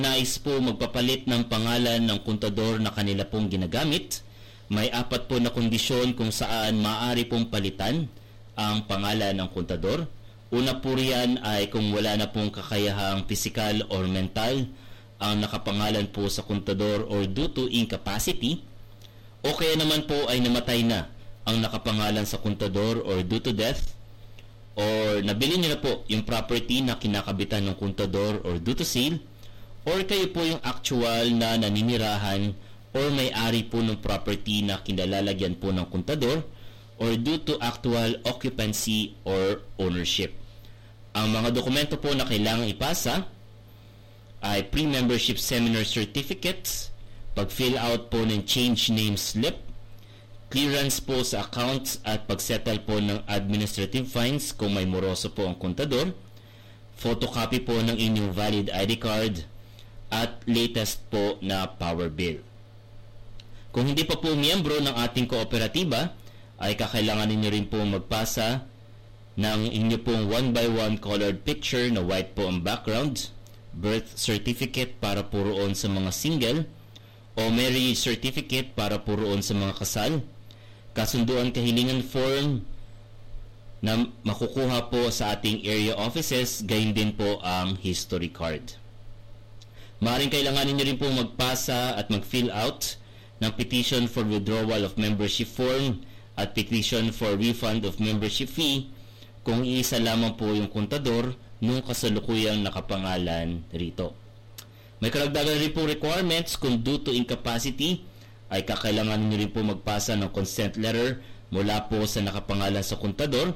nais po magpapalit ng pangalan ng kontador na kanila pong ginagamit, may 4 po na kondisyon kung saan maaari pong palitan ang pangalan ng kontador. Una po riyan ay kung wala na pong kakayahang physical or mental ang nakapangalan po sa kontador or due to incapacity, o kaya naman po ay namatay na ang nakapangalan sa kontador or due to death, or nabili niyo na po yung property na kinakabitan ng kontador or due to sale, or kayo po yung actual na naninirahan or may-ari po ng property na kinalalagyan po ng kontador or due to actual occupancy or ownership. Ang mga dokumento po na kailangang ipasa ay pre-membership seminar certificates, pag-fill out po ng change name slip, clearance po sa accounts at pag-settle po ng administrative fines kung may moroso po ang kontador, photocopy po ng inyong valid ID card, at latest po na power bill. Kung hindi pa po miyembro ng ating kooperatiba, ay kakailangan ninyo rin po magpasa ng inyo pong 1x1 colored picture na white po ang background, birth certificate para po roon sa mga single, o marriage certificate para po roon sa mga kasal, kasunduan kahilingan form na makukuha po sa ating area offices, gayon din po ang history card. Maaaring kailanganin nyo rin po magpasa at mag-fill out ng petition for withdrawal of membership form at petition for refund of membership fee kung iisa lamang po yung kontador nung kasalukuyang nakapangalan rito. May karagdagan rin po requirements kung due to incapacity ay kakailangan nyo rin po magpasa ng consent letter mula po sa nakapangalan sa kontador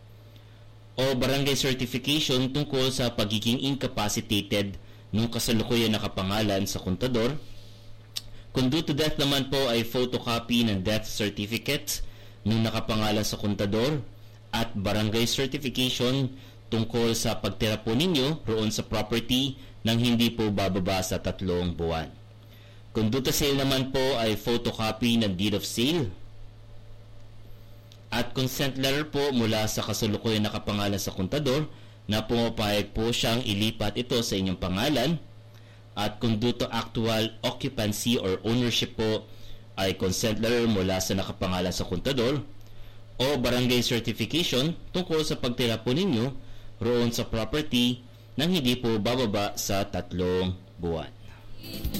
o barangay certification tungkol sa pagiging incapacitated nung kasalukuyan nakapangalan sa kontador. Kung due to death naman po ay photocopy ng death certificate nung nakapangalan sa kontador at barangay certification tungkol sa pagtira po ninyo roon sa property nang hindi po bababa sa 3 buwan. Kung due to sale naman po ay photocopy ng deed of sale at consent letter po mula sa kasalukuyan nakapangalan sa kontador na pumapayag po siyang ilipat ito sa inyong pangalan. At kung due to actual occupancy or ownership po ay consent letter mula sa nakapangalan sa kontador o barangay certification tungkol sa pagtira po ninyo roon sa property nang hindi po bababa sa 3 buwan.